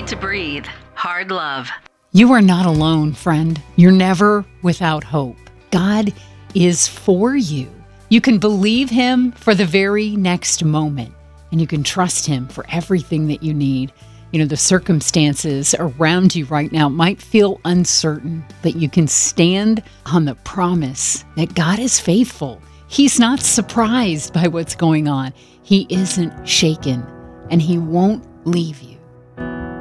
to breathe. Hard love. You are not alone, friend. You're never without hope. God is for you. You can believe Him for the very next moment, and you can trust Him for everything that you need. You know, the circumstances around you right now might feel uncertain, but you can stand on the promise that God is faithful. He's not surprised by what's going on. He isn't shaken, and He won't leave you.